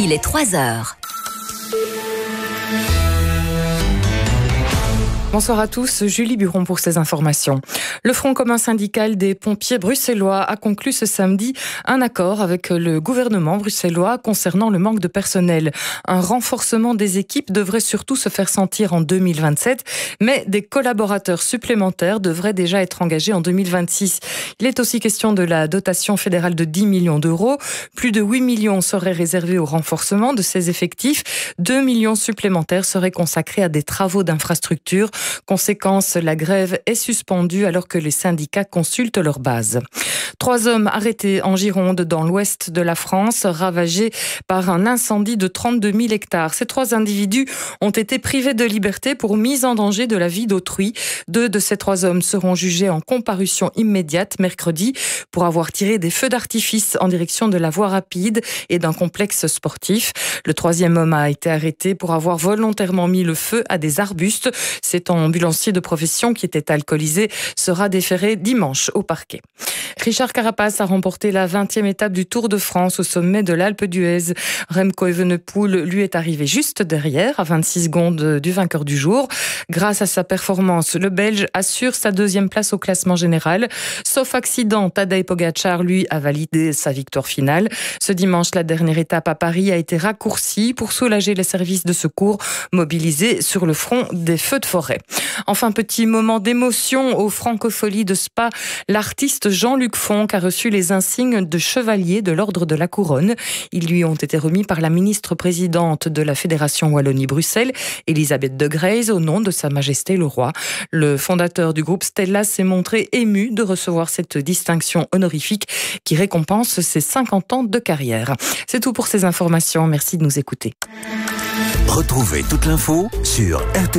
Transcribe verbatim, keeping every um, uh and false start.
Il est trois heures. Bonsoir à tous, Julie Buron pour ces informations. Le Front commun syndical des pompiers bruxellois a conclu ce samedi un accord avec le gouvernement bruxellois concernant le manque de personnel. Un renforcement des équipes devrait surtout se faire sentir en deux mille vingt-sept, mais des collaborateurs supplémentaires devraient déjà être engagés en deux mille vingt-six. Il est aussi question de la dotation fédérale de dix millions d'euros. Plus de huit millions seraient réservés au renforcement de ces effectifs. deux millions supplémentaires seraient consacrés à des travaux d'infrastructure. Conséquence, la grève est suspendue alors que les syndicats consultent leur base. Trois hommes arrêtés en Gironde, dans l'ouest de la France, ravagés par un incendie de trente-deux mille hectares. Ces trois individus ont été privés de liberté pour mise en danger de la vie d'autrui. Deux de ces trois hommes seront jugés en comparution immédiate mercredi pour avoir tiré des feux d'artifice en direction de la voie rapide et d'un complexe sportif. Le troisième homme a été arrêté pour avoir volontairement mis le feu à des arbustes. C'est un ambulancier de profession qui était alcoolisé sera déféré dimanche au parquet. Richard Carapaz a remporté la vingtième étape du Tour de France au sommet de l'Alpe d'Huez. Remco Evenepoel lui est arrivé juste derrière, à vingt-six secondes du vainqueur du jour. Grâce à sa performance, le Belge assure sa deuxième place au classement général. Sauf accident, Tadej Pogačar, lui, a validé sa victoire finale. Ce dimanche, la dernière étape à Paris a été raccourcie pour soulager les services de secours mobilisés sur le front des feux de forêt. Enfin, petit moment d'émotion au Francofolie de Spa. L'artiste Jean-Luc Fonck a reçu les insignes de chevalier de l'Ordre de la Couronne. Ils lui ont été remis par la ministre-présidente de la Fédération Wallonie-Bruxelles, Elisabeth de Greyse, au nom de Sa Majesté le Roi. Le fondateur du groupe Stella s'est montré ému de recevoir cette distinction honorifique qui récompense ses cinquante ans de carrière. C'est tout pour ces informations. Merci de nous écouter. Retrouvez toute l'info sur R T L.